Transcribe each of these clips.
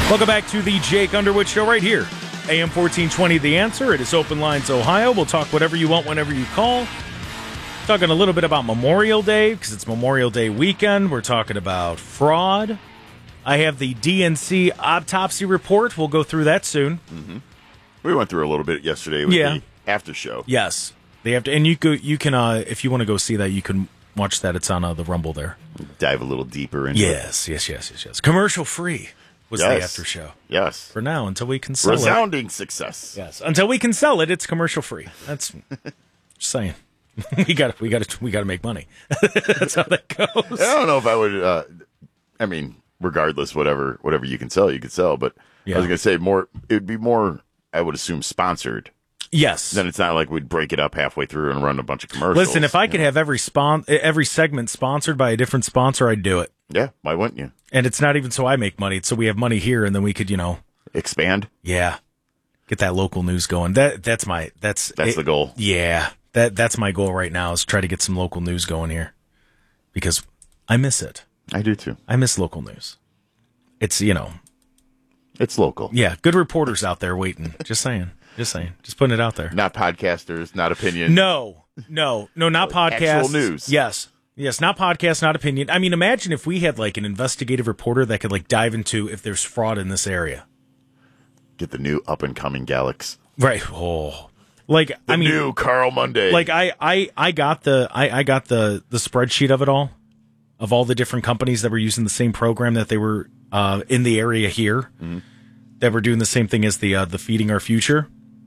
Welcome back to the Jake Underwood Show right here. AM 1420, The Answer. It is Open Lines, Ohio. We'll talk whatever you want whenever you call. Talking a little bit about Memorial Day because it's Memorial Day weekend. We're talking about fraud. I have the DNC autopsy report. We'll go through that soon. Mm-hmm. We went through a little bit yesterday with the after show. Yes. They have to, and you can if you want to go see that, you can watch that. It's on the Rumble there. Dive a little deeper into it. Yes. Commercial free. Was the after show. Yes. For now, until we can sell Resounding success. Yes. Until we can sell it, it's commercial free. That's just saying. we got to make money. That's how that goes. I don't know if I would regardless, whatever you can sell, you could sell, but I was going to say it would be more, I would assume, sponsored. Yes. Then it's not like we'd break it up halfway through and run a bunch of commercials. Listen, if I could have every segment sponsored by a different sponsor, I'd do it. Yeah, why wouldn't you? And it's not even so I make money. It's so we have money here, and then we could, expand. Yeah, get that local news going. That's the goal. Yeah, that's my goal right now is try to get some local news going here because I miss it. I do too. I miss local news. It's it's local. Yeah, good reporters out there waiting. Just saying. Just putting it out there. Not podcasters, not opinion. No, not podcasts. Actual news. Yes, not podcast, not opinion. I mean, imagine if we had like an investigative reporter that could like dive into if there's fraud in this area. Get the new up and coming Galax. Right. Oh. Like the new Carl Monday. Like I got the spreadsheet of it all. Of all the different companies that were using the same program that they were in the area here. Mm-hmm. That were doing the same thing as the Feeding Our Future.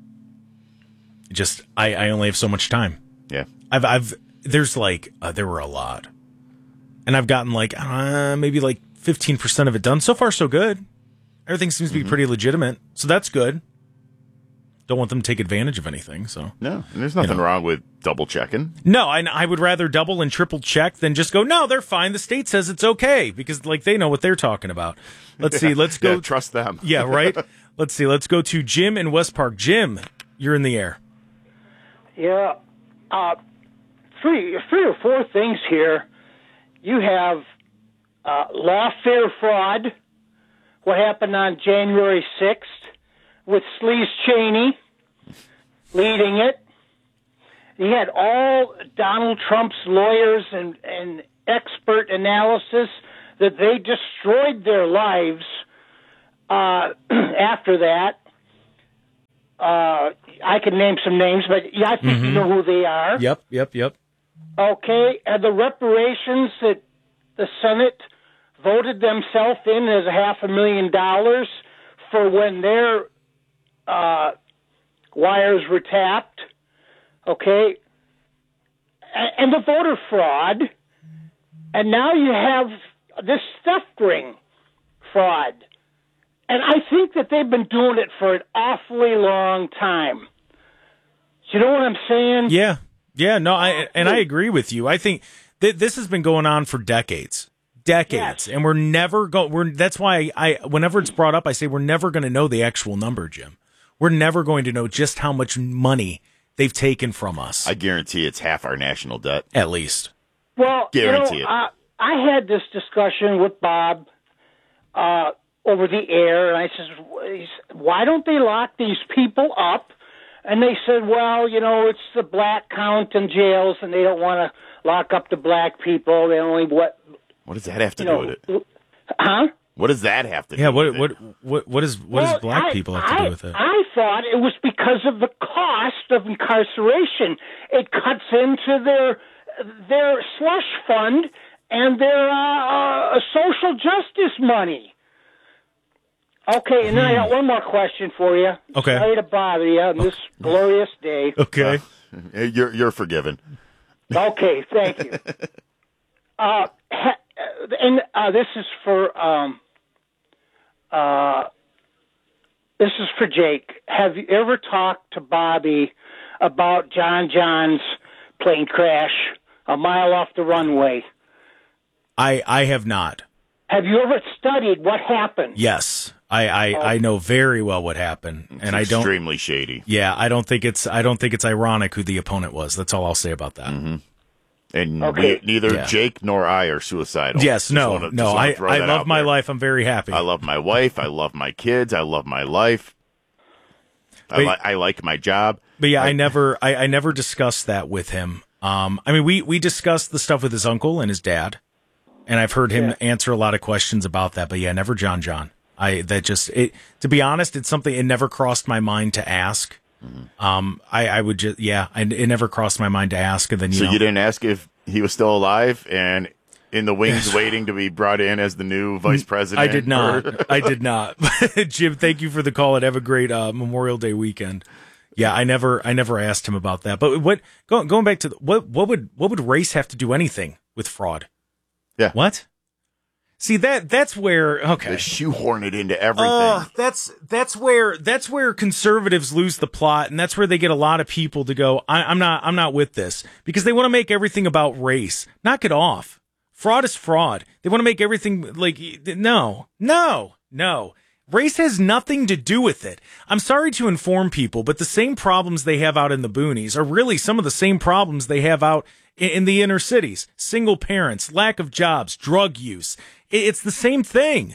Just I only have so much time. Yeah. There were a lot. And I've gotten maybe 15% of it done. So far, so good. Everything seems to be pretty legitimate. So that's good. Don't want them to take advantage of anything. So no, and there's nothing wrong with double checking. No, I would rather double and triple check than just go, no, they're fine. The state says it's okay because they know what they're talking about. Let's see. Let's go. Trust them. Yeah, right. Let's see. Let's go to Jim in West Park. Jim, you're in the air. Yeah. Three or four things here. You have lawfare fraud, what happened on January 6th with Sleaze Cheney leading it. You had all Donald Trump's lawyers and expert analysis that they destroyed their lives after that. I can name some names, but I think you know who they are. Yep. Okay, and the reparations that the Senate voted themselves in as $500,000 for when their wires were tapped. Okay, and the voter fraud, and now you have this theft ring fraud. And I think that they've been doing it for an awfully long time. You know what I'm saying? Yeah. No, I agree with you. I think this has been going on for decades, yes. And we're never that's why whenever it's brought up, I say we're never going to know the actual number, Jim. We're never going to know just how much money they've taken from us. I guarantee it's half our national debt, at least. Well, guarantee it. I had this discussion with Bob over the air, and I said, why don't they lock these people up? And they said, well, it's the black count in jails, and they don't want to lock up the black people. They only What does that have to do with it? Huh? What does that have to do with it? What does black people have to do with it? I thought it was because of the cost of incarceration. It cuts into their slush fund and their social justice money. Okay, and then I got one more question for you. Okay. Sorry to bother you on this glorious day. Okay. You're forgiven. Okay, thank you. This is for Jake. Have you ever talked to Bobby about John John's plane crash a mile off the runway? I have not. Have you ever studied what happened? Yes. I know very well what happened, and I don't extremely shady. Yeah, I don't think it's ironic who the opponent was. That's all I'll say about that. Mm-hmm. And Okay. neither Jake nor I are suicidal. Yes, no. I love my life. I'm very happy. I love my wife. I love my kids. I love my life. I like my job. But yeah, I never discussed that with him. I mean, we discussed the stuff with his uncle and his dad, and I've heard him answer a lot of questions about that. But yeah, never John. To be honest, it's something it never crossed my mind to ask. Mm-hmm. It never crossed my mind to ask. And then you didn't ask if he was still alive and in the wings waiting to be brought in as the new vice president? I did not. Jim, thank you for the call and have a great Memorial Day weekend. Yeah, I never asked him about that. But going back to what would race have to do anything with fraud? Yeah. What? See, that's where They shoehorn it into everything. That's where conservatives lose the plot, and that's where they get a lot of people to go, I'm not with this, because they want to make everything about race. Knock it off. Fraud is fraud. They want to make everything like no. Race has nothing to do with it. I'm sorry to inform people, but the same problems they have out in the boonies are really some of the same problems they have out in the inner cities. Single parents, lack of jobs, drug use. It's the same thing.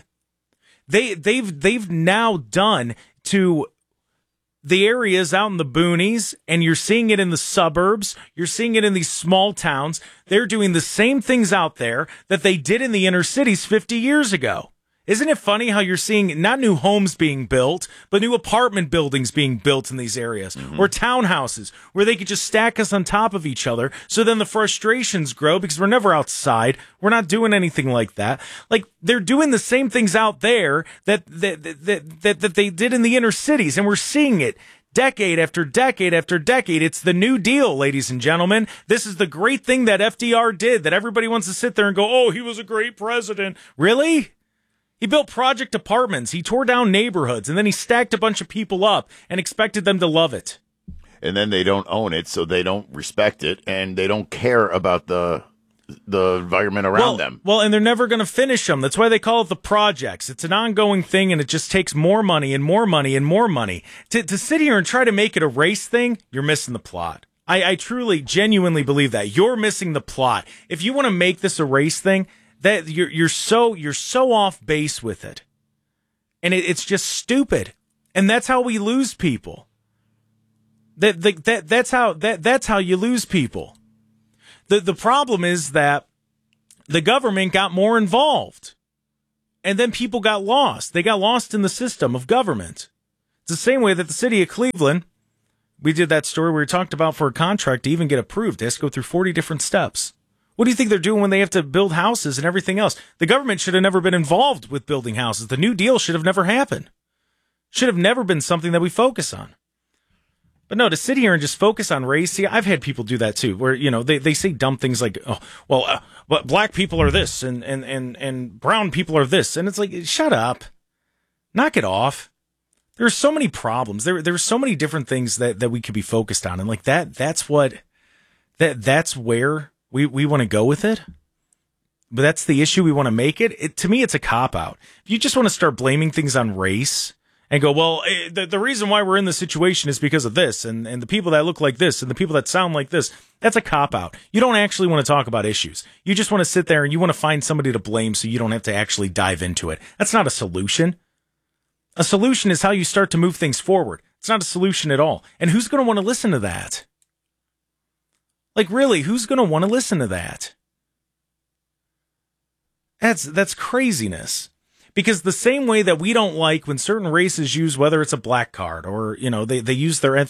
They've now done to the areas out in the boonies, and you're seeing it in the suburbs. You're seeing it in these small towns. They're doing the same things out there that they did in the inner cities 50 years ago. Isn't it funny how you're seeing not new homes being built, but new apartment buildings being built in these areas, or townhouses where they could just stack us on top of each other. So then the frustrations grow because we're never outside. We're not doing anything like that. Like they're doing the same things out there that they did in the inner cities. And we're seeing it decade after decade after decade. It's the New Deal, ladies and gentlemen. This is the great thing that FDR did that everybody wants to sit there and go, oh, he was a great president. Really? He built project apartments, he tore down neighborhoods, and then he stacked a bunch of people up and expected them to love it. And then they don't own it, so they don't respect it, and they don't care about the environment around them. Well, and they're never going to finish them. That's why they call it the projects. It's an ongoing thing, and it just takes more money and more money and more money. To sit here and try to make it a race thing, you're missing the plot. I truly, genuinely believe that. You're missing the plot. If you want to make this a race thing, that you're so off base with it, and it's just stupid, and that's how we lose people. That's how you lose people. The problem is that the government got more involved, and then people got lost. They got lost in the system of government. It's the same way that the city of Cleveland, we did that story where we talked about for a contract to even get approved, it has to go through 40 different steps. What do you think they're doing when they have to build houses and everything else? The government should have never been involved with building houses. The New Deal should have never happened. Should have never been something that we focus on. But no, to sit here and just focus on race, see, I've had people do that too, where, they say dumb things like, but black people are this and brown people are this. And it's like, shut up. Knock it off. There are so many problems. There's so many different things that we could be focused on. And like that's where we want to go with it, but that's the issue. We want to make it. To me, it's a cop-out. If you just want to start blaming things on race and go, well, the reason why we're in this situation is because of this, and the people that look like this, and the people that sound like this, that's a cop-out. You don't actually want to talk about issues. You just want to sit there and you want to find somebody to blame so you don't have to actually dive into it. That's not a solution. A solution is how you start to move things forward. It's not a solution at all. And who's going to want to listen to that? Like, really, who's going to want to listen to that? That's craziness. Because the same way that we don't like when certain races use, whether it's a black card or, they use their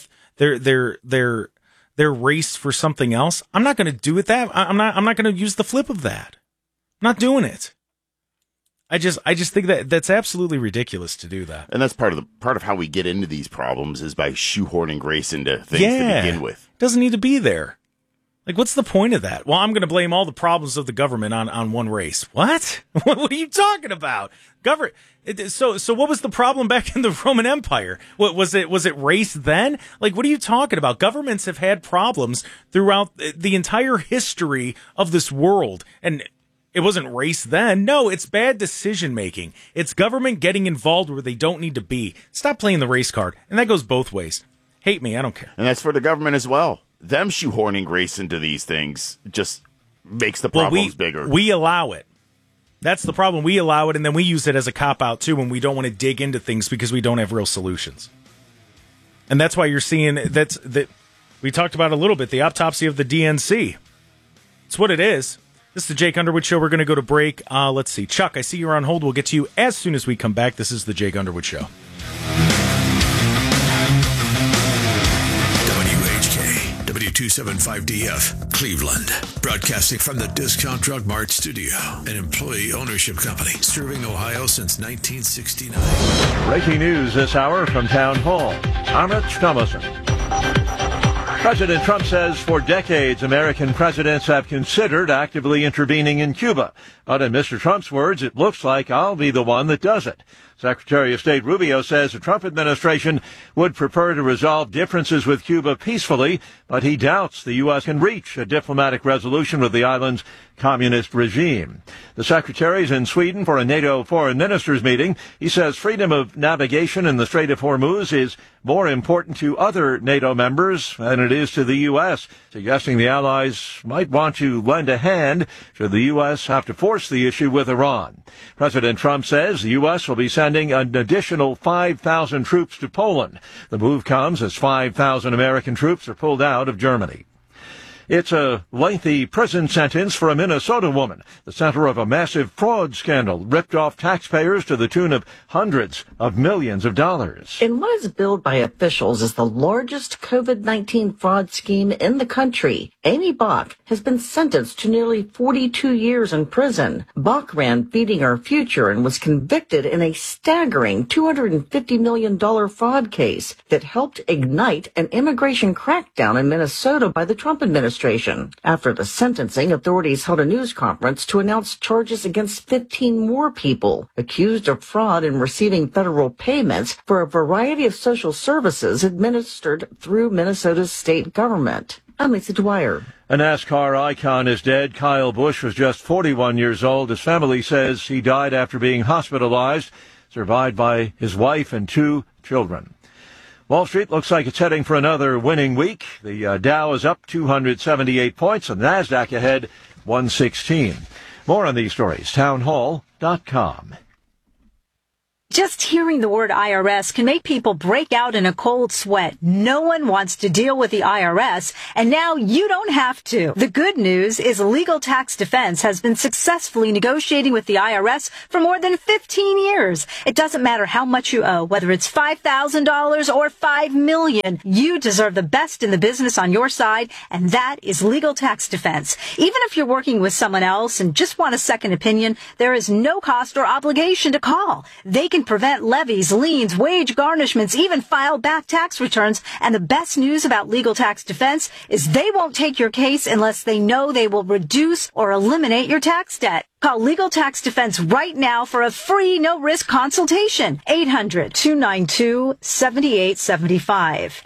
race for something else, I'm not going to do it that. I'm not going to use the flip of that. I'm not doing it. I just think that's absolutely ridiculous to do that. And that's part of how we get into these problems is by shoehorning race into things to begin with. It doesn't need to be there. Like, what's the point of that? Well, I'm going to blame all the problems of the government on one race. What? What are you talking about? So what was the problem back in the Roman Empire? What was it race then? Like, what are you talking about? Governments have had problems throughout the entire history of this world. And it wasn't race then. No, it's bad decision making. It's government getting involved where they don't need to be. Stop playing the race card. And that goes both ways. Hate me, I don't care. And that's for the government as well. Them shoehorning race into these things just makes the problems bigger. We allow it. That's the problem. We allow it, and then we use it as a cop-out, too, when we don't want to dig into things because we don't have real solutions. And that's why you're seeing we talked about a little bit, the autopsy of the DNC. It's what it is. This is the Jake Underwood Show. We're going to go to break. Let's see. Chuck, I see you're on hold. We'll get to you as soon as we come back. This is the Jake Underwood Show. W275DF, Cleveland. Broadcasting from the Discount Drug Mart studio, an employee ownership company serving Ohio since 1969. Breaking news this hour from Town Hall. I'm Rich Thomason. President Trump says for decades, American presidents have considered actively intervening in Cuba. But in Mr. Trump's words, it looks like I'll be the one that does it. Secretary of State Rubio says the Trump administration would prefer to resolve differences with Cuba peacefully, but he doubts the U.S. can reach a diplomatic resolution with the island's communist regime. The secretary is in Sweden for a NATO foreign ministers meeting. He says freedom of navigation in the Strait of Hormuz is more important to other NATO members than it is to the U.S., suggesting the allies might want to lend a hand should the U.S. have to force the issue with Iran. President Trump says the U.S. will be sending an additional 5,000 troops to Poland. The move comes as 5,000 American troops are pulled out of Germany. It's a lengthy prison sentence for a Minnesota woman, the center of a massive fraud scandal, ripped off taxpayers to the tune of hundreds of millions of dollars. In what is billed by officials as the largest COVID-19 fraud scheme in the country, Amy Bach has been sentenced to nearly 42 years in prison. Bach ran Feeding Our Future and was convicted in a staggering $250 million fraud case that helped ignite an immigration crackdown in Minnesota by the Trump administration. After the sentencing, authorities held a news conference to announce charges against 15 more people accused of fraud in receiving federal payments for a variety of social services administered through Minnesota's state government. I'm Lisa Dwyer. A NASCAR icon is dead. Kyle Busch was just 41 years old. His family says he died after being hospitalized, survived by his wife and 2 children. Wall Street looks like it's heading for another winning week. The Dow is up 278 points, and the NASDAQ ahead 116. More on these stories, townhall.com. Just hearing the word IRS can make people break out in a cold sweat. No one wants to deal with the IRS, and now you don't have to. The good news is Legal Tax Defense has been successfully negotiating with the IRS for more than 15 years. It doesn't matter how much you owe, whether it's $5,000 or $5 million. You deserve the best in the business on your side, and that is Legal Tax Defense. Even if you're working with someone else and just want a second opinion, there is no cost or obligation to call. They can prevent levies, liens, wage garnishments, even file back tax returns. And the best news about Legal Tax Defense is they won't take your case unless they know they will reduce or eliminate your tax debt. Call Legal Tax Defense right now for a free, no-risk consultation. 800-292-7875.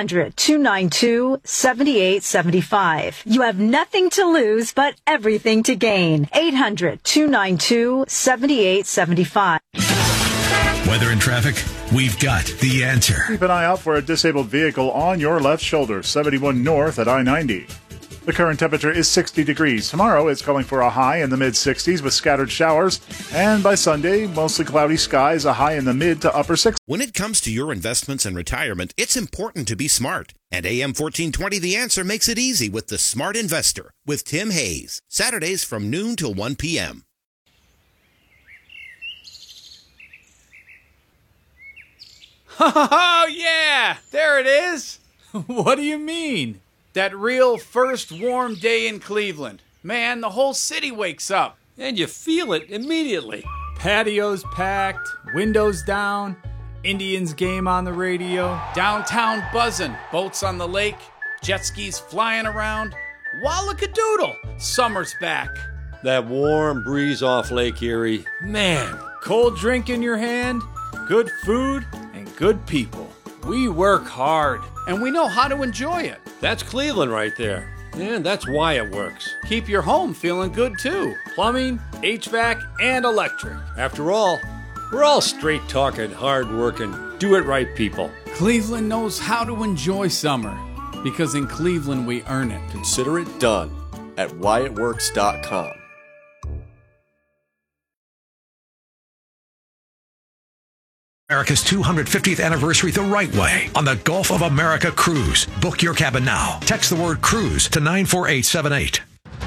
800-292-7875. You have nothing to lose, but everything to gain. 800-292-7875. Weather and traffic, we've got the answer. Keep an eye out for a disabled vehicle on your left shoulder, 71 north at I-90. The current temperature is 60 degrees. Tomorrow it's calling for a high in the mid-60s with scattered showers. And by Sunday, mostly cloudy skies, a high in the mid to upper 60s. When it comes to your investments and retirement, it's important to be smart. And AM 1420 The Answer makes it easy with The Smart Investor with Tim Hayes. Saturdays from noon till 1 p.m. Oh, yeah! There it is! What do you mean? That real first warm day in Cleveland. Man, the whole city wakes up. And you feel it immediately. Patios packed, windows down, Indians game on the radio. Downtown buzzing, boats on the lake, jet skis flying around. Wallakadoodle, summer's back. That warm breeze off Lake Erie. Man, cold drink in your hand, good food, and good people. We work hard. And we know how to enjoy it. That's Cleveland right there. And that's why it works. Keep your home feeling good, too. Plumbing, HVAC, and electric. After all, we're all straight-talking, hard-working, do-it-right people. Cleveland knows how to enjoy summer. Because in Cleveland, we earn it. Consider it done. at whyitworks.com. America's 250th anniversary the right way on the Gulf of America cruise. Book your cabin now. Text the word cruise to 94878.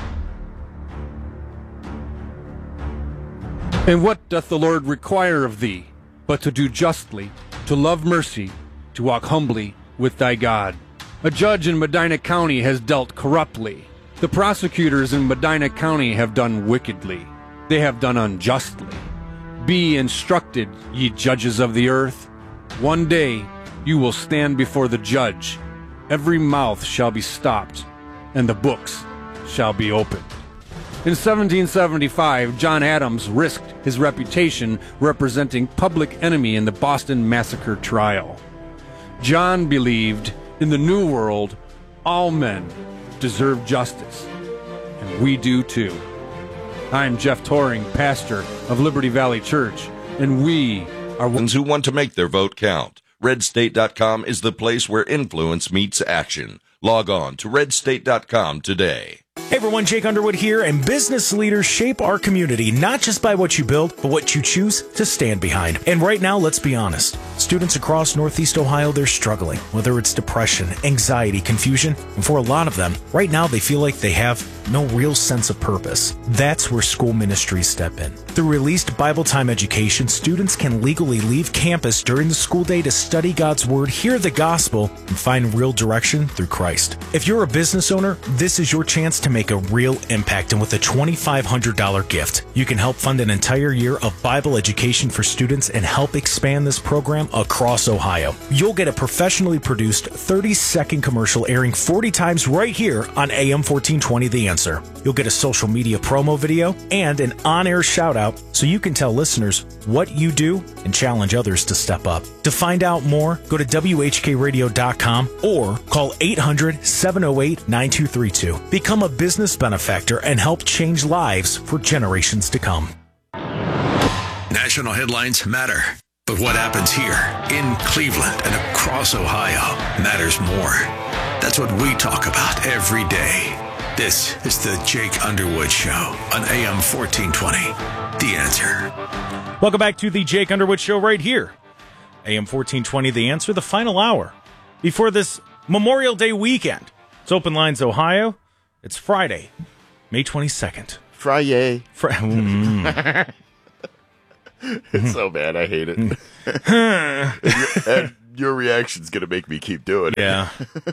And what doth the Lord require of thee, but to do justly, to love mercy, to walk humbly with thy God? A judge in Medina County has dealt corruptly. The prosecutors in Medina County have done wickedly. They have done unjustly. Be instructed, ye judges of the earth. One day you will stand before the judge. Every mouth shall be stopped, and the books shall be opened. In 1775, John Adams risked his reputation representing Public Enemy in the Boston Massacre trial. John believed in the New World, all men deserve justice, and we do too. I'm Jeff Toring, pastor of Liberty Valley Church, and we are ones who want to make their vote count. RedState.com is the place where influence meets action. Log on to RedState.com today. Hey everyone, Jake Underwood here, and business leaders shape our community not just by what you build, but what you choose to stand behind. And right now, let's be honest. Students across Northeast Ohio, they're struggling, whether it's depression, anxiety, confusion, and for a lot of them, right now they feel like they have no real sense of purpose. That's where school ministries step in. Through released Bible time education, students can legally leave campus during the school day to study God's Word, hear the gospel, and find real direction through Christ. If you're a business owner, this is your chance to make a real impact, and with a $2,500 gift, you can help fund an entire year of Bible education for students and help expand this program across Ohio. You'll get a professionally produced 30-second commercial airing 40 times right here on AM 1420 The Answer. You'll get a social media promo video and an on-air shout-out so you can tell listeners what you do and challenge others to step up. To find out more, go to WHKRadio.com or call 800-708-9232. Become a business benefactor and help change lives for generations to come. National headlines matter, but what happens here in Cleveland and across Ohio matters more. That's what we talk about every day. This is the Jake Underwood Show on AM 1420. The Answer. Welcome back to the Jake Underwood Show right here. AM 1420, The Answer, the final hour before this Memorial Day weekend. It's Open Lines, Ohio. It's Friday, May 22nd. Friday. It's so bad. I hate it. and your reaction's going to make me keep doing it. Yeah.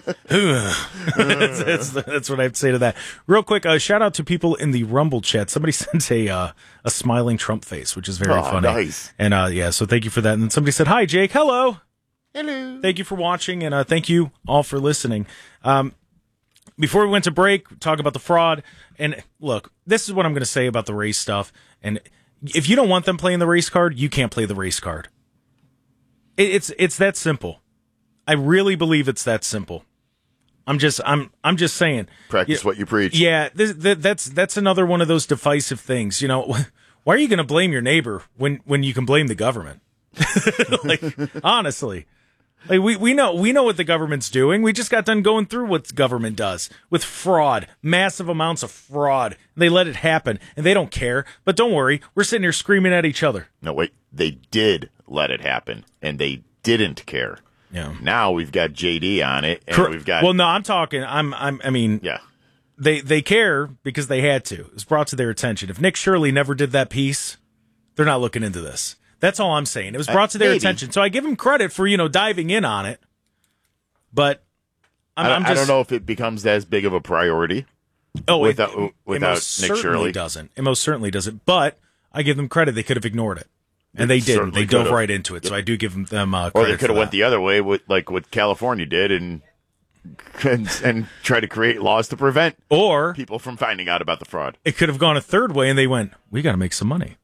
that's what I have to say to that. Real quick, shout out to people in the Rumble chat. Somebody sent a smiling Trump face, which is very funny. Nice. And yeah, so thank you for that. And then somebody said, hi, Jake. Hello. Hello. Thank you for watching, and thank you all for listening. Before we went to break, talk about the fraud. And look, this is what I'm going to say about the race stuff. And if you don't want them playing the race card, you can't play the race card. It's that simple. I really believe it's that simple. I'm just saying. Practice what you preach. Yeah, that's another one of those divisive things. You know, why are you going to blame your neighbor when you can blame the government? Like, honestly. Like we know what the government's doing. We just got done going through what the government does with fraud, massive amounts of fraud. They let it happen, and they don't care. But don't worry, we're sitting here screaming at each other. No, wait, they did let it happen, and they didn't care. Yeah. Now we've got JD on it, and we've got. Well, no, I'm talking. I mean, yeah. They care because they had to. It was brought to their attention. If Nick Shirley never did that piece, they're not looking into this. That's all I'm saying. It was brought to their attention. So I give him credit for, diving in on it. But I don't know if it becomes as big of a priority. Oh, without Nick Shirley. Doesn't. It most certainly doesn't. But I give them credit. They could have ignored it. And they didn't. They dove right into it. Yep. So I do give them credit. Or they could have went the other way, like what California did, and try to create laws to prevent people from finding out about the fraud. It could have gone a third way, and they went, we got to make some money.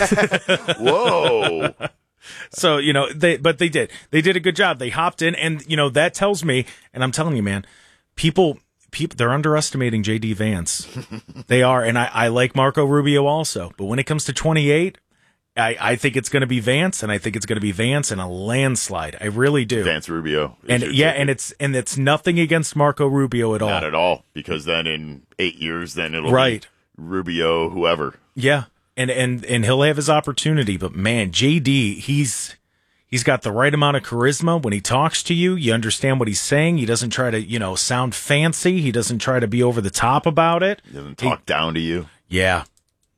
Whoa. So, they did. They did a good job. They hopped in, and, that tells me, and I'm telling you, man, people, they're underestimating J.D. Vance. They are, and I like Marco Rubio also. But when it comes to 28, I think it's going to be Vance, and I think it's going to be Vance in a landslide. I really do. Vance Rubio. And it's nothing against Marco Rubio at all. Not at all, because then in 8 years, then it'll be Rubio, whoever. Yeah, and he'll have his opportunity. But man, JD, he's got the right amount of charisma. When he talks to you, you understand what he's saying. He doesn't try to, sound fancy. He doesn't try to be over the top about it. He doesn't talk down to you. Yeah.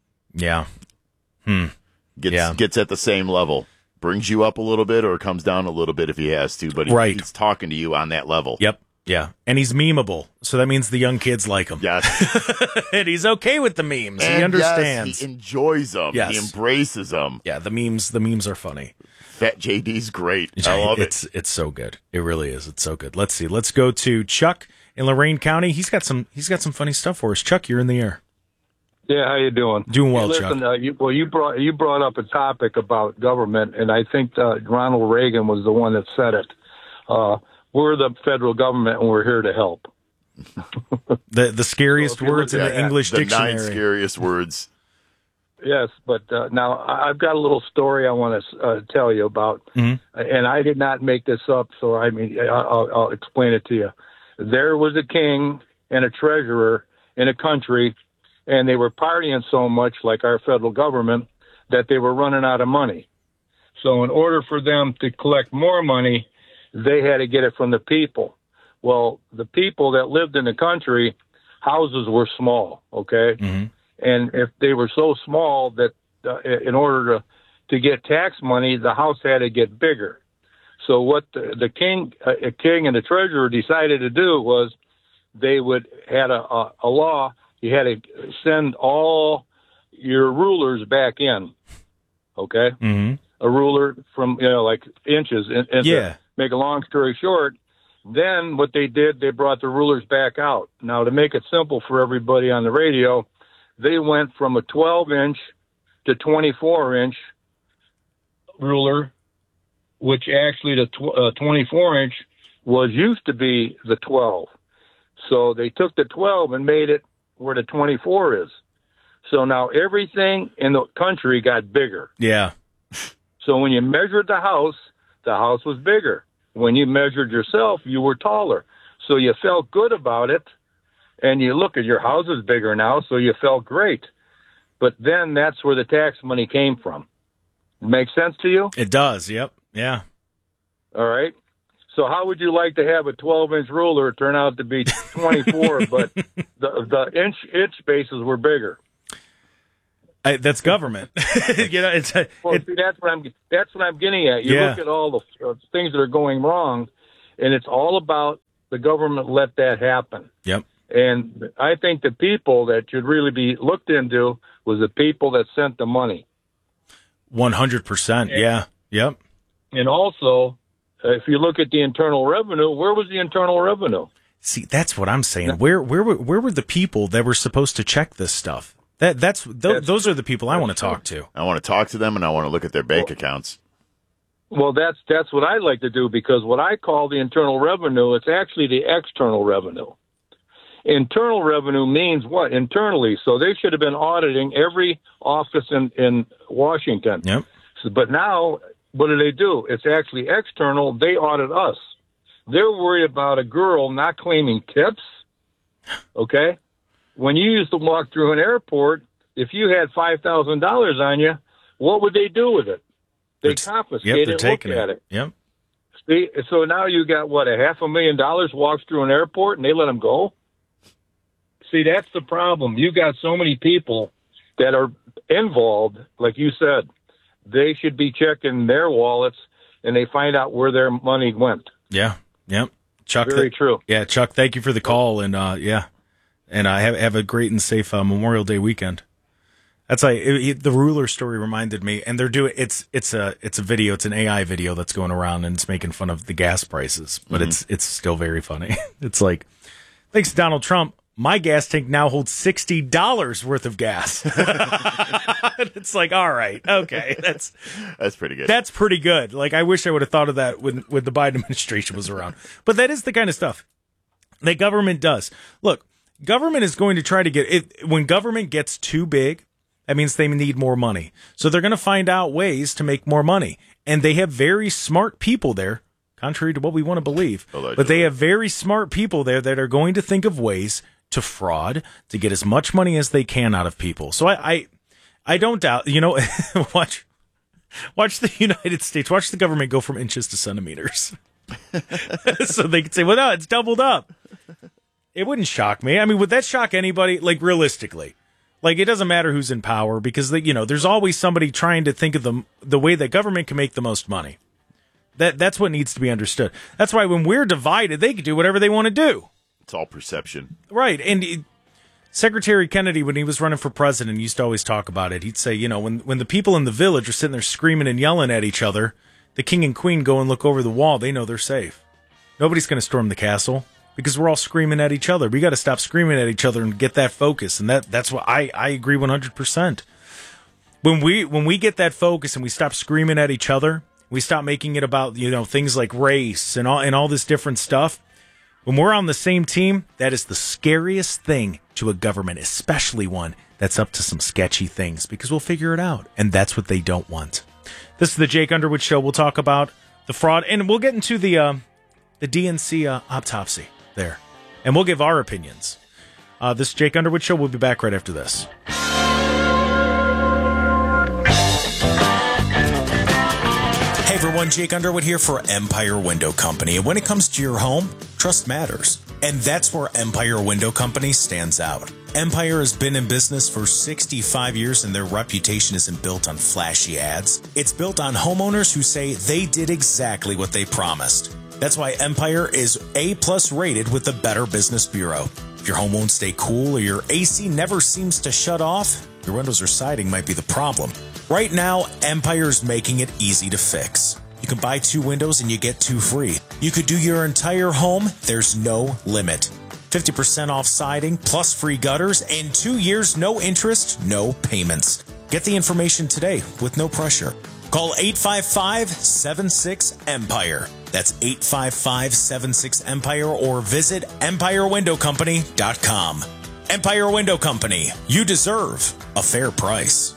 Gets at the same level. Brings you up a little bit or comes down a little bit if he has to, but he's talking to you on that level. Yep. Yeah. And he's memeable. So that means the young kids like him. Yes. And he's okay with the memes. And he understands. Yes, he enjoys them. Yes. He embraces them. Yeah, the memes are funny. Fat JD's great. I love it. It's so good. It really is. It's so good. Let's see. Let's go to Chuck in Lorain County. He's got some funny stuff for us. Chuck, you're in the air. Yeah, how you doing? Doing well, Listen, Chuck. You brought up a topic about government, and I think Ronald Reagan was the one that said it. We're the federal government, and we're here to help. the scariest words in the English dictionary. The 9 scariest words. Yes, but now I've got a little story I want to tell you about, and I did not make this up, so I'll explain it to you. There was a king and a treasurer in a country, and they were partying so much, like our federal government, that they were running out of money. So in order for them to collect more money, they had to get it from the people. Well, the people that lived in the country, houses were small, okay? Mm-hmm. And if they were so small that in order to get tax money, the house had to get bigger. So what the king and the treasurer decided to do was they had a law. You had to send all your rulers back in, okay? Mm-hmm. A ruler from, like inches. And to make a long story short, then what they did, they brought the rulers back out. Now, to make it simple for everybody on the radio, they went from a 12-inch to 24-inch ruler, which actually the 24-inch used to be the 12. So they took the 12 and made it where the 24 is. So now everything in the country got bigger. Yeah. So when you measured the house was bigger. When you measured yourself, you were taller. So you felt good about it. And you look at your house is bigger now, so you felt great. But then that's where the tax money came from. Make sense to you? It does. Yep. Yeah. All right. So how would you like to have a 12-inch ruler turn out to be 24, but the inch spaces were bigger? That's government. See, that's what I'm getting at. You look at all the things that are going wrong, and it's all about the government let that happen. Yep. And I think the people that should really be looked into was the people that sent the money. 100%. Yeah. Yep. And also, if you look at the internal revenue, where was the internal revenue? See, that's what I'm saying. Where were the people that were supposed to check this stuff? Those are the people I want to talk to. I want to talk to them, and I want to look at their bank accounts. Well, that's what I like to do, because what I call the internal revenue, it's actually the external revenue. Internal revenue means what? Internally. So they should have been auditing every office in Washington. Yep. But now, what do? It's actually external. They audit us. They're worried about a girl not claiming tips. Okay? When you used to walk through an airport, if you had $5,000 on you, what would they do with it? They confiscate it and look at it. Yep. See, so now you got, $500,000 walks through an airport and they let them go? See, that's the problem. You got so many people that are involved, like you said. They should be checking their wallets, and they find out where their money went. Yeah, yep. Chuck, very true. Yeah, Chuck, thank you for the call, and and have a great and safe Memorial Day weekend. That's like the ruler story reminded me, and they're doing it's a video, it's an AI video that's going around, and it's making fun of the gas prices, but it's still very funny. It's like, thanks to Donald Trump, my gas tank now holds $60 worth of gas. It's like, all right, okay, that's pretty good. That's pretty good. Like, I wish I would have thought of that when the Biden administration was around. But that is the kind of stuff that government does. Look, government is going to try to get it when government gets too big. That means they need more money. So they're going to find out ways to make more money. And they have very smart people there, contrary to what we want to believe. Allegedly. But they have very smart people there that are going to think of ways to fraud, to get as much money as they can out of people. So I don't doubt, watch the United States, watch the government go from inches to centimeters. So they can say, well, no, it's doubled up. It wouldn't shock me. I mean, would that shock anybody? Like, realistically, like, it doesn't matter who's in power because, there's always somebody trying to think of the way that government can make the most money. That's what needs to be understood. That's why when we're divided, they can do whatever they want to do. It's all perception. Right. And Secretary Kennedy, when he was running for president, used to always talk about it. He'd say, when the people in the village are sitting there screaming and yelling at each other, the king and queen go and look over the wall. They know they're safe. Nobody's going to storm the castle because we're all screaming at each other. We got to stop screaming at each other and get that focus. And that's what I agree 100%. When we get that focus and we stop screaming at each other, we stop making it about, things like race and all this different stuff. When we're on the same team, that is the scariest thing to a government, especially one that's up to some sketchy things, because we'll figure it out. And that's what they don't want. This is the Jake Underwood Show. We'll talk about the fraud, and we'll get into the DNC autopsy there, and we'll give our opinions. This is Jake Underwood Show. We'll be back right after this. Hey everyone, Jake Underwood here for Empire Window Company. And when it comes to your home, trust matters. And that's where Empire Window Company stands out. Empire has been in business for 65 years and their reputation isn't built on flashy ads. It's built on homeowners who say they did exactly what they promised. That's why Empire is A+ rated with the Better Business Bureau. If your home won't stay cool or your AC never seems to shut off, your windows or siding might be the problem. Right now, Empire's making it easy to fix. You can buy 2 windows and you get 2 free. You could do your entire home, there's no limit. 50% off siding, plus free gutters, and 2 years, no interest, no payments. Get the information today with no pressure. Call 855-76-EMPIRE. That's 855-76-EMPIRE or visit EmpireWindowCompany.com. Empire Window Company. You deserve a fair price.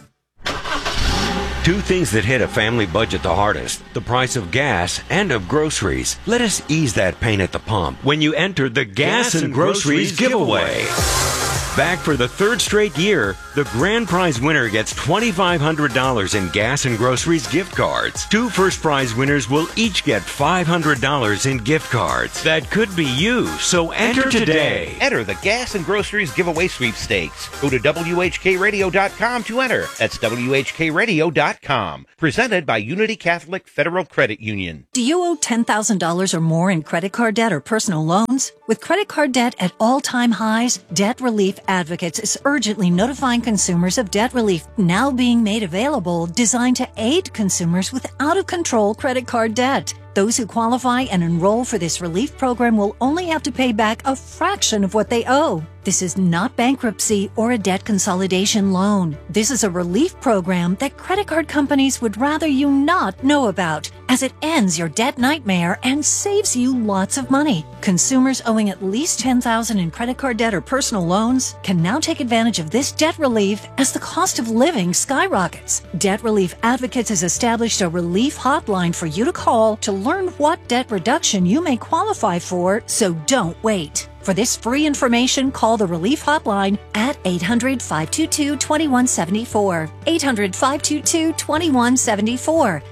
2 things that hit a family budget the hardest: the price of gas and of groceries. Let us ease that pain at the pump when you enter the Gas and Groceries giveaway. Back for the 3rd straight year, the grand prize winner gets $2,500 in Gas and Groceries gift cards. 2 first prize winners will each get $500 in gift cards. That could be you, so enter today. Enter the Gas and Groceries giveaway sweepstakes. Go to WHKRadio.com to enter. That's WHKRadio.com. Presented by Unity Catholic Federal Credit Union. Do you owe $10,000 or more in credit card debt or personal loans? With credit card debt at all-time highs, Debt Relief Advocates is urgently notifying consumers of debt relief now being made available, designed to aid consumers with out-of-control credit card debt. Those who qualify and enroll for this relief program will only have to pay back a fraction of what they owe. This is not bankruptcy or a debt consolidation loan. This is a relief program that credit card companies would rather you not know about, as it ends your debt nightmare and saves you lots of money. Consumers owing at least $10,000 in credit card debt or personal loans can now take advantage of this debt relief as the cost of living skyrockets. Debt Relief Advocates has established a relief hotline for you to call to learn what debt reduction you may qualify for, so don't wait. For this free information, call the Relief Hotline at 800-522-2174. 800-522-2174.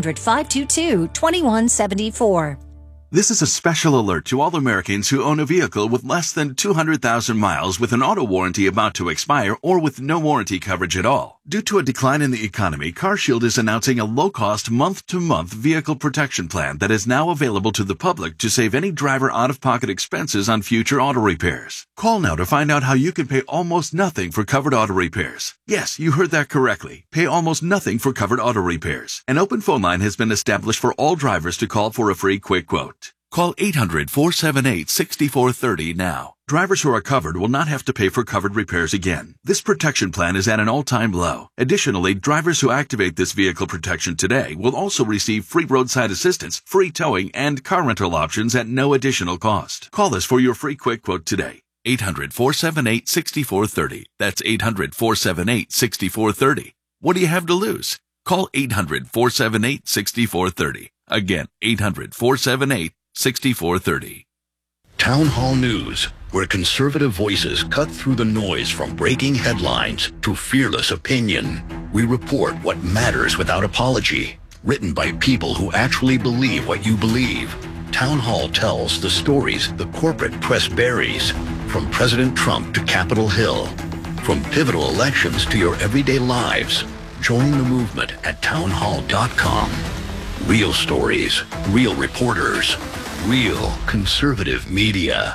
800-522-2174. This is a special alert to all Americans who own a vehicle with less than 200,000 miles with an auto warranty about to expire or with no warranty coverage at all. Due to a decline in the economy, CarShield is announcing a low-cost month-to-month vehicle protection plan that is now available to the public to save any driver out-of-pocket expenses on future auto repairs. Call now to find out how you can pay almost nothing for covered auto repairs. Yes, you heard that correctly. Pay almost nothing for covered auto repairs. An open phone line has been established for all drivers to call for a free quick quote. Call 800-478-6430 now. Drivers who are covered will not have to pay for covered repairs again. This protection plan is at an all-time low. Additionally, drivers who activate this vehicle protection today will also receive free roadside assistance, free towing, and car rental options at no additional cost. Call us for your free quick quote today. 800-478-6430. That's 800-478-6430. What do you have to lose? Call 800-478-6430. Again, 800-478-6430. Town Hall News, where conservative voices cut through the noise from breaking headlines to fearless opinion. We report what matters without apology. Written by people who actually believe what you believe. Town Hall tells the stories the corporate press buries. From President Trump to Capitol Hill. From pivotal elections to your everyday lives. Join the movement at townhall.com. Real stories, real reporters, real conservative media.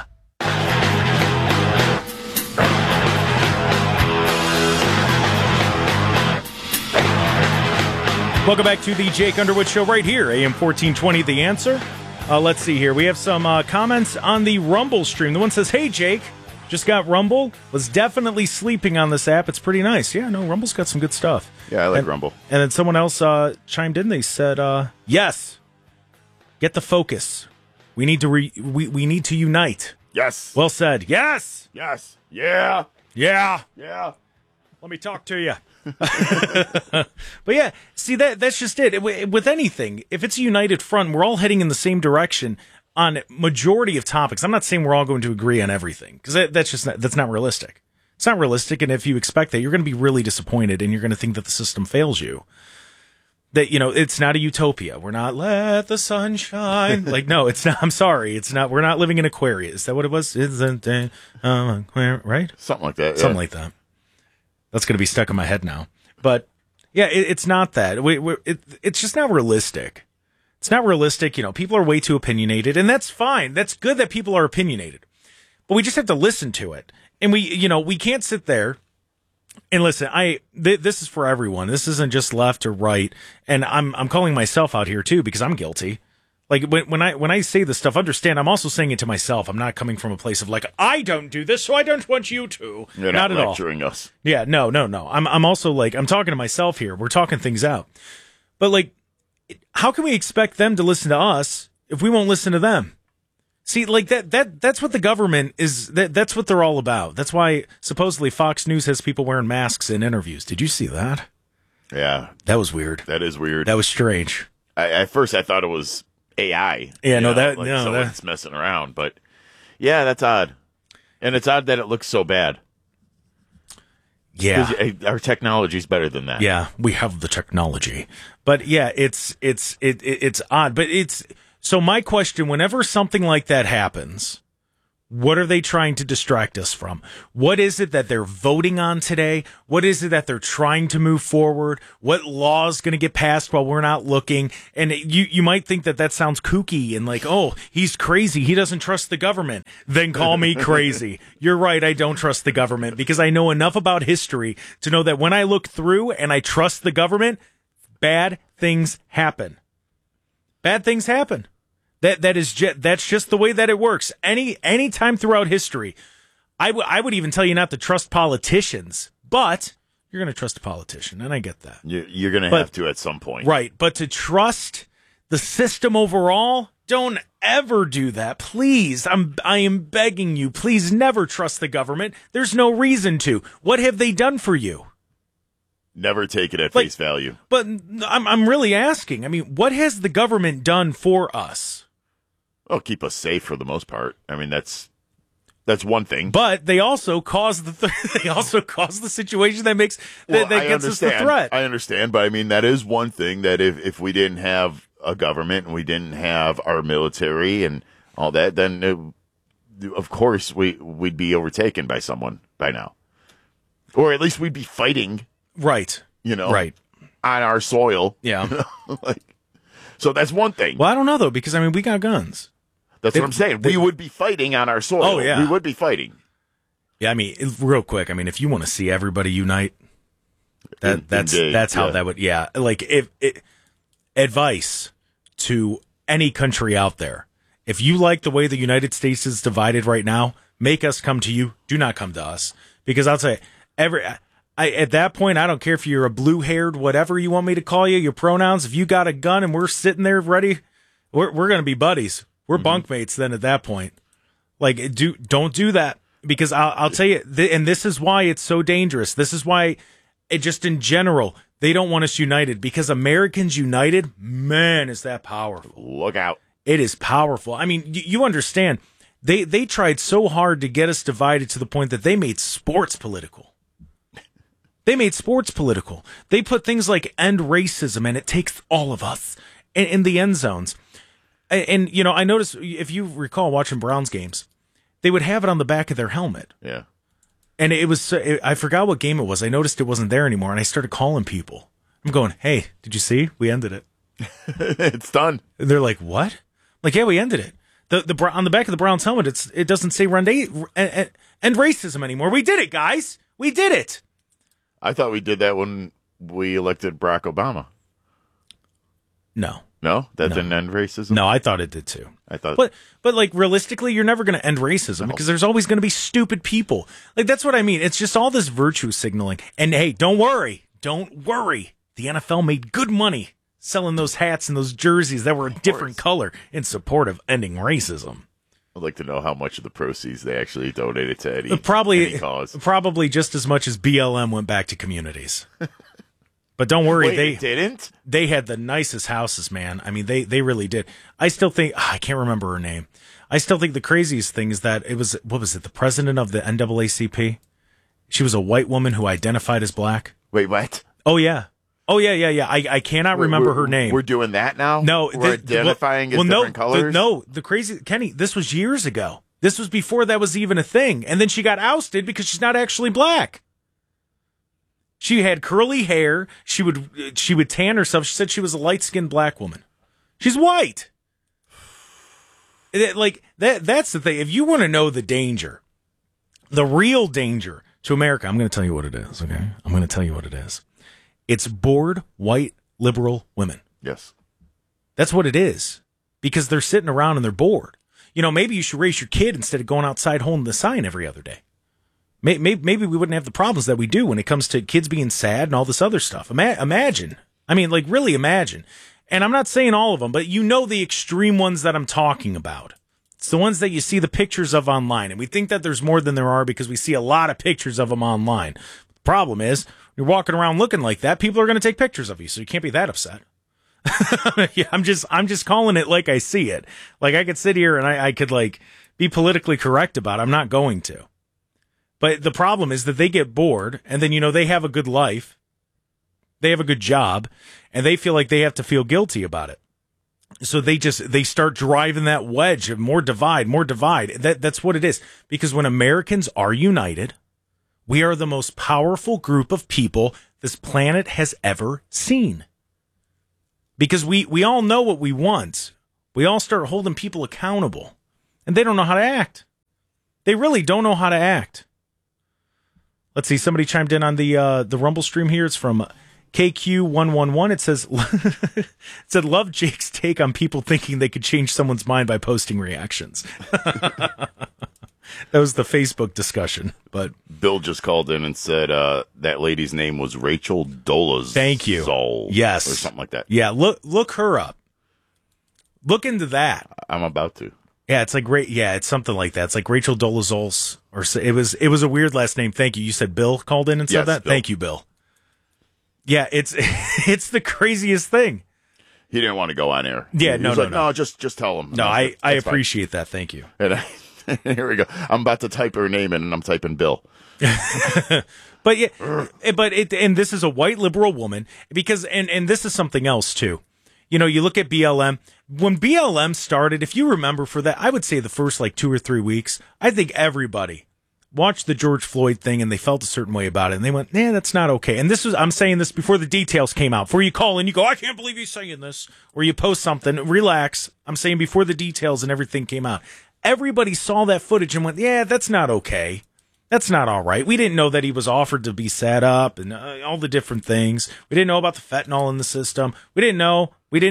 Welcome back to the Jake Underwood Show right here, AM 1420, The Answer. Let's see here. We have some comments on the Rumble stream. The one says, hey, Jake, just got Rumble. Was definitely sleeping on this app. It's pretty nice. Yeah, no, Rumble's got some good stuff. Yeah, I like Rumble. And then someone else chimed in. They said, yes, get the focus. We need to we need to unite. Yes. Well said. Yes. Yes. Yeah. Yeah. Yeah. Let me talk to you. But yeah, see, that's just it. With anything, if it's a united front, we're all heading in the same direction on majority of topics. I'm not saying we're all going to agree on everything, because that's not realistic. It's not realistic, and if you expect that, you're going to be really disappointed, and you're going to think that the system fails you. That, it's not a utopia. We're not let the sun shine. Like, no, it's not. I'm sorry, it's not. We're not living in Aquarius. Is that what it was? Isn't it? Right? Something like that. Something like that. That's going to be stuck in my head now. But yeah, it's not that. It's just not realistic. It's not realistic. People are way too opinionated, and that's fine. That's good that people are opinionated, but we just have to listen to it. And we can't sit there and listen. This is for everyone. This isn't just left or right. And I'm calling myself out here too, because I'm guilty. Like when I say this stuff, understand, I'm also saying it to myself. I'm not coming from a place of like, I don't do this, so I don't want you to. You're not lecturing us. Yeah, no. I'm also like, I'm talking to myself here. We're talking things out. But like, how can we expect them to listen to us if we won't listen to them? See, like that's what the government is. That's what they're all about. That's why supposedly Fox News has people wearing masks in interviews. Did you see that? Yeah, that was weird. That is weird. That was strange. At first, I thought it was AI. Yeah, it's messing around, but yeah, that's odd, and it's odd that it looks so bad. Yeah, our technology is better than that. Yeah, we have the technology, but yeah, it's odd. But so my question: whenever something like that happens, what are they trying to distract us from? What is it that they're voting on today? What is it that they're trying to move forward? What law is going to get passed while we're not looking? And you might think that sounds kooky and like, oh, he's crazy. He doesn't trust the government. Then call me crazy. You're right. I don't trust the government because I know enough about history to know that when I look through and I trust the government, bad things happen. Bad things happen. That's just the way that it works. Any time throughout history, I would even tell you not to trust politicians, but you're going to trust a politician, and I get that. You're going to have to at some point, right? But to trust the system overall, don't ever do that, please. I am begging you, please never trust the government. There's no reason to. What have they done for you? Never take it at face value. But I'm really asking. I mean, what has the government done for us? Well, keep us safe for the most part. I mean, that's one thing. But they also cause the situation that makes that gets us the threat. I understand, but I mean that is one thing that if we didn't have a government and we didn't have our military and all that, then of course we'd be overtaken by someone by now, or at least we'd be fighting. Right. Right. On our soil. Yeah. So that's one thing. Well, I don't know though, because I mean we got guns. That's what I'm saying. We would be fighting on our soil. Oh, yeah. We would be fighting. Yeah, I mean, real quick, I mean, if you want to see everybody unite, that's how that would, yeah. Like, advice to any country out there. If you like the way the United States is divided right now, make us come to you. Do not come to us. Because I'll say, at that point, I don't care if you're a blue-haired, whatever you want me to call you, your pronouns. If you got a gun and we're sitting there ready, we're going to be buddies. We're bunkmates then at that point. Like, don't do that. Because I'll tell you, and this is why it's so dangerous. This is why, just in general, they don't want us united. Because Americans united, man, is that powerful. Look out. It is powerful. I mean, you understand, they tried so hard to get us divided to the point that they made sports political. They made sports political. They put things like end racism, and it takes all of us in the end zones. And, you know, I noticed, if you recall watching Browns games, they would have it on the back of their helmet. Yeah. And it was, I forgot what game it was. I noticed it wasn't there anymore, and I started calling people. I'm going, hey, did you see? We ended it. It's done. And they're like, what? I'm like, yeah, we ended it. The on the back of the Browns helmet, it doesn't say end racism anymore. We did it, guys. We did it. I thought we did that when we elected Barack Obama. No. No? That didn't end racism? No, I thought it did too. I thought. But like, realistically, you're never going to end racism because there's always going to be stupid people. Like, that's what I mean. It's just all this virtue signaling. And hey, don't worry. Don't worry. The NFL made good money selling those hats and those jerseys that were a different color in support of ending racism. I'd like to know how much of the proceeds they actually donated to any cause. Probably just as much as BLM went back to communities. But don't worry, they didn't. They had the nicest houses, man. I mean, they really did. I still think I can't remember her name. I still think the craziest thing is that it was, what was it? The president of the NAACP. She was a white woman who identified as black. Wait, what? Oh yeah. I cannot remember her name. We're doing that now? No. We're identifying as different colors? The crazy, Kenny, this was years ago. This was before that was even a thing. And then she got ousted because she's not actually black. She had curly hair. She would tan herself. She said she was a light-skinned black woman. She's white. That's the thing. If you want to know the danger, the real danger to America, I'm going to tell you what it is, okay? I'm going to tell you what it is. It's bored, white, liberal women. Yes. That's what it is. Because they're sitting around and they're bored. You know, maybe you should raise your kid instead of going outside holding the sign every other day. Maybe we wouldn't have the problems that we do when it comes to kids being sad and all this other stuff. Imagine. I mean, like, really imagine. And I'm not saying all of them, but you know the extreme ones that I'm talking about. It's the ones that you see the pictures of online. And we think that there's more than there are because we see a lot of pictures of them online. The problem is, you're walking around looking like that, people are going to take pictures of you, so you can't be that upset. Yeah, I'm just calling it like I see it. Like, I could sit here and I could, like, be politically correct about it. I'm not going to. But the problem is that they get bored, and then, you know, they have a good life, they have a good job, and they feel like they have to feel guilty about it. So they start driving that wedge of more divide. That's what it is. Because when Americans are united, we are the most powerful group of people this planet has ever seen. Because we all know what we want. We all start holding people accountable. And they don't know how to act. They really don't know how to act. Let's see, somebody chimed in on the Rumble stream here. It's from KQ111. It says, it said, love Jake's take on people thinking they could change someone's mind by posting reactions. That was the Facebook discussion. But Bill just called in and said that lady's name was Rachel Dolezal. Thank you. Yes. Or something like that. Yeah, look her up. Look into that. I'm about to. Yeah, it's like it's something like that. It's like Rachel Dolezal, or it was a weird last name. Thank you. You said Bill called in and said that? Bill. Thank you, Bill. Yeah, it's the craziest thing. He didn't want to go on air. Yeah, no, just tell him. No, I appreciate that. Thank you. And here we go. I'm about to type her name in, and I'm typing Bill. But and this is a white liberal woman because and this is something else too. You know, you look at BLM. When BLM started, if you remember for that, I would say the first like 2 or 3 weeks, I think everybody watched the George Floyd thing and they felt a certain way about it. And they went, that's not okay. And I'm saying this before the details came out. Before you call and you go, I can't believe he's saying this. Or you post something, relax. I'm saying before the details and everything came out. Everybody saw that footage and went, that's not okay. That's not all right. We didn't know that he was offered to be set up and all the different things. We didn't know about the fentanyl in the system. We didn't know.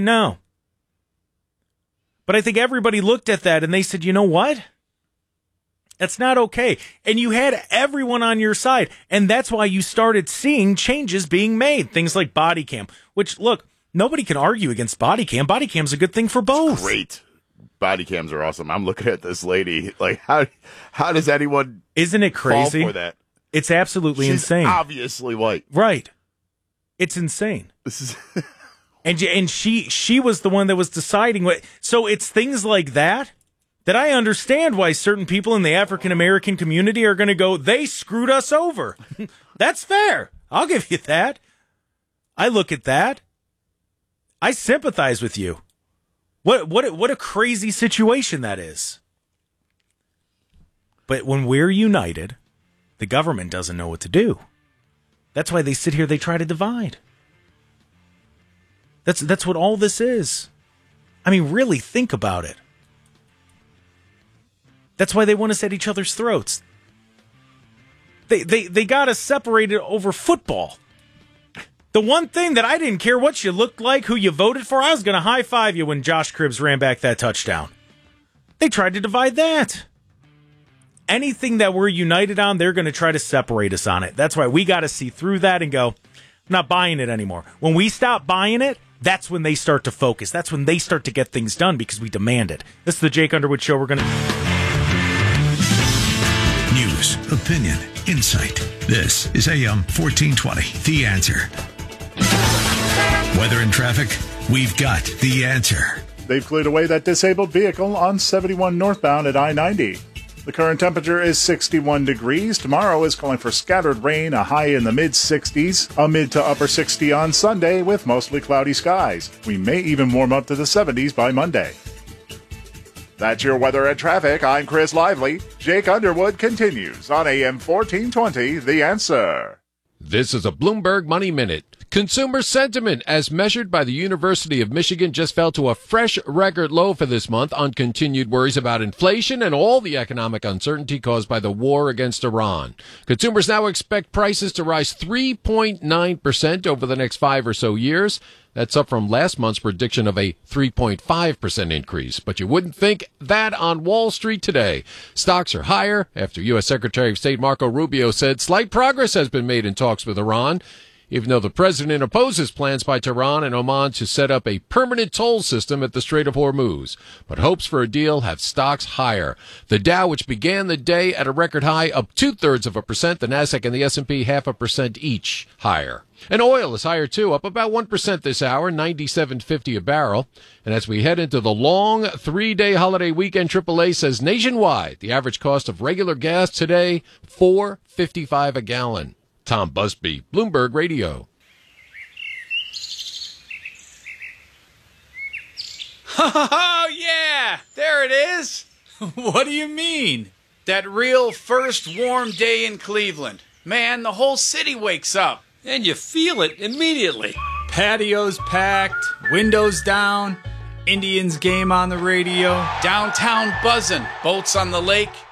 But I think everybody looked at that and they said, you know what? That's not okay. And you had everyone on your side. And that's why you started seeing changes being made. Things like body cam, which, look, nobody can argue against body cam. Body cam's a good thing for both. It's great. body cams are awesome. I'm looking at this lady. Like, how does anyone Isn't it crazy? fall for that? It's absolutely She's insane. obviously white. Right. It's insane. This is and she was the one that was deciding what. So it's things like that I understand why certain people in the African American community are going to go, they screwed us over. That's fair. I'll give you that. I look at that. I sympathize with you. What a crazy situation that is. But when we're united, the government doesn't know what to do. That's why they sit here, they try to divide. That's what all this is. I mean, really think about it. That's why they want us at each other's throats. They got us separated over football. The one thing that I didn't care what you looked like, who you voted for, I was going to high-five you when Josh Cribbs ran back that touchdown. They tried to divide that. Anything that we're united on, they're going to try to separate us on it. That's why we got to see through that and go, I'm not buying it anymore. When we stop buying it, that's when they start to focus. That's when they start to get things done because we demand it. This is the Jake Underwood Show. We're going to... News, opinion, insight. This is AM 1420, The Answer. Weather and traffic, we've got the answer. They've cleared away that disabled vehicle on 71 northbound at I-90. The current temperature is 61 degrees. Tomorrow is calling for scattered rain, a high in the mid-60s, a mid to upper 60 on Sunday with mostly cloudy skies. We may even warm up to the 70s by Monday. That's your weather and traffic. I'm Chris Lively. Jake Underwood continues on AM 1420, The Answer. This is a Bloomberg Money Minute. Consumer sentiment, as measured by the University of Michigan, just fell to a fresh record low for this month on continued worries about inflation and all the economic uncertainty caused by the war against Iran. Consumers now expect prices to rise 3.9% over the next 5 or so years. That's up from last month's prediction of a 3.5% increase. But you wouldn't think that on Wall Street today. Stocks are higher after U.S. Secretary of State Marco Rubio said slight progress has been made in talks with Iran, even though the president opposes plans by Tehran and Oman to set up a permanent toll system at the Strait of Hormuz. But hopes for a deal have stocks higher. The Dow, which began the day at a record high, up 0.2%. The Nasdaq and the S&P 0.5% each higher. And oil is higher, too, up about 1% this hour, $97.50 a barrel. And as we head into the long 3-day holiday weekend, AAA says nationwide, the average cost of regular gas today, $4.55 a gallon. Tom Busby, Bloomberg Radio. Oh, yeah, there it is. What do you mean? That real first warm day in Cleveland. Man, the whole city wakes up. And you feel it immediately. Patios packed, windows down, Indians game on the radio. Downtown buzzing, boats on the lake,